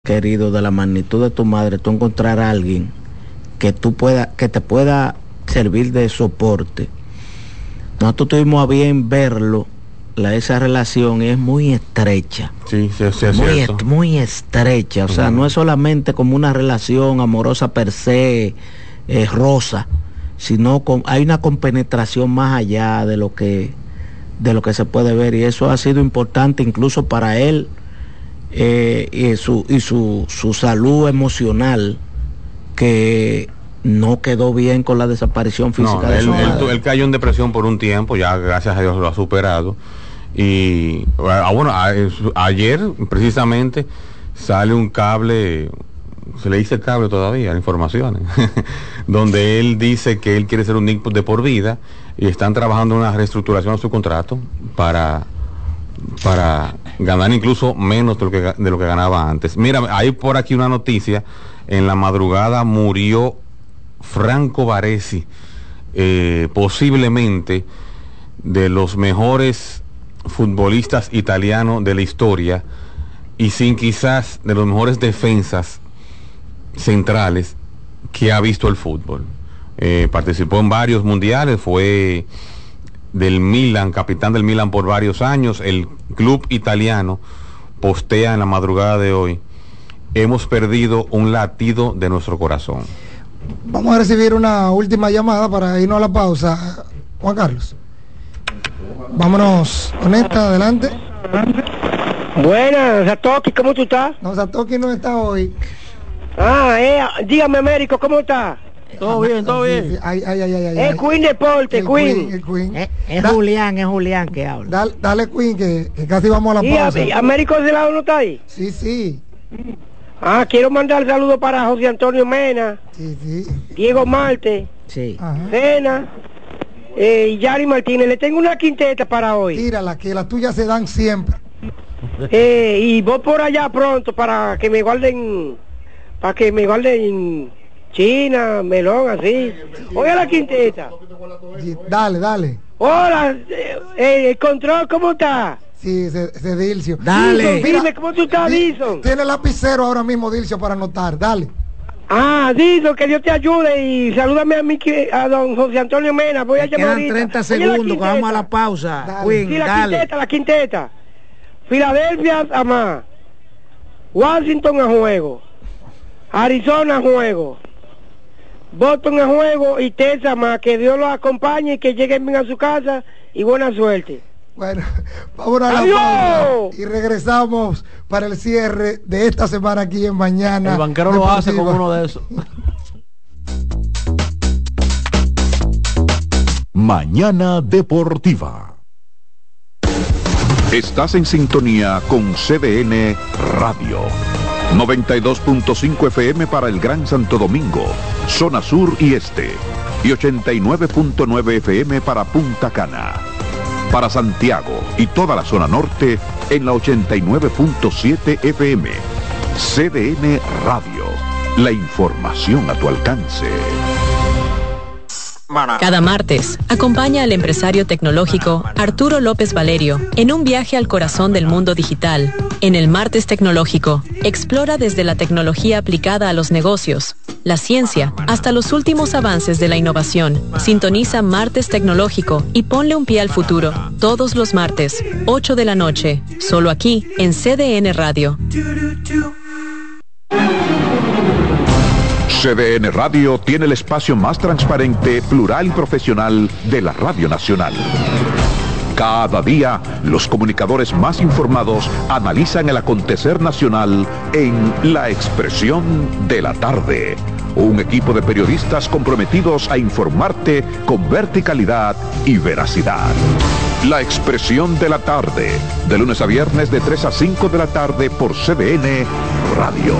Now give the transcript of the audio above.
querido, de la magnitud de tu madre, tú encontrar a alguien que te pueda servir de soporte. Nosotros tuvimos a bien verlo, esa relación es muy estrecha. Sí, es cierto. Muy estrecha, o sea, no es solamente como una relación amorosa per se, rosa, sino hay una compenetración más allá de lo que se puede ver, y eso ha sido importante incluso para él, y su salud emocional, que no quedó bien con la desaparición física de su madre. Él cayó en depresión por un tiempo, ya gracias a Dios lo ha superado. Y ayer precisamente sale un cable, se le dice cable todavía, informaciones, donde él dice que él quiere ser un Nick de por vida, y están trabajando en una reestructuración de su contrato para ganar incluso menos de lo que ganaba antes. Mira, hay por aquí una noticia: en la madrugada murió Franco Baresi, posiblemente de los mejores futbolistas italianos de la historia, y sin quizás de los mejores defensas centrales que ha visto el fútbol. Participó en varios mundiales, fue del Milan, capitán del Milan por varios años. El club italiano postea en la madrugada de hoy: hemos perdido un latido de nuestro corazón. Vamos a recibir una última llamada para irnos a la pausa. Juan Carlos, vámonos con esta, adelante. Buenas, Satoki, ¿cómo tú estás? No, Satoki no está hoy. Dígame, Américo, ¿cómo está? Todo bien, todo bien. Sí. Ay. Queen Deporte, Queen. El Queen. Es Julián que habla. Dale, Queen, que casi vamos a la pausa. ¿Y Américo de ese lado no está ahí? Sí. Quiero mandar saludos para José Antonio Mena, Sí. Diego Marte, Cena, y Yari Martínez. Le tengo una quinteta para hoy. Tírala, que las tuyas se dan siempre. Y voy por allá pronto para que me guarden China, melón, así. Oiga la quinteta. Dale. Hola, el control, ¿cómo está? Sí, Dilcio. Dale. Dime, ¿cómo tú estás, Dison? Tiene lapicero ahora mismo, Dilcio, para anotar. Dale. Dison, que Dios te ayude, y salúdame a don José Antonio Mena. Voy a llamar ahorita. 30 segundos, que vamos a la pausa. Dale. Queen, Sí, dale. la quinteta. Filadelfia a más. Washington a juego. Arizona a juego. Boston a juego y Texas más. Que Dios los acompañe y que lleguen bien a su casa, y buena suerte. Bueno, vamos a la pausa y regresamos para el cierre de esta semana aquí en Mañana. El banquero Deportiva. lo hace como uno de esos. Mañana Deportiva. Estás en sintonía con CDN Radio. 92.5 FM para el Gran Santo Domingo, zona sur y este, y 89.9 FM para Punta Cana. Para Santiago y toda la zona norte en la 89.7 FM. CDN Radio. La información a tu alcance. Cada martes, acompaña al empresario tecnológico Arturo López Valerio en un viaje al corazón del mundo digital. En el Martes Tecnológico, explora desde la tecnología aplicada a los negocios, la ciencia, hasta los últimos avances de la innovación. Sintoniza Martes Tecnológico y ponle un pie al futuro. Todos los martes, 8 de la noche, solo aquí en CDN Radio. CDN Radio tiene el espacio más transparente, plural y profesional de la Radio Nacional. Cada día, los comunicadores más informados analizan el acontecer nacional en La Expresión de la Tarde. Un equipo de periodistas comprometidos a informarte con verticalidad y veracidad. La Expresión de la Tarde, de lunes a viernes de 3 a 5 de la tarde por CDN Radio.